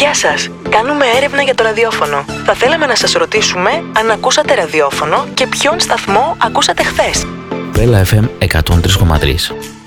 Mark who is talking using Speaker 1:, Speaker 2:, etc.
Speaker 1: Γεια σας, κάνουμε έρευνα για το ραδιόφωνο. Θα θέλαμε να σας ρωτήσουμε αν ακούσατε ραδιόφωνο και ποιον σταθμό ακούσατε χθες.
Speaker 2: Bella FM 103,3.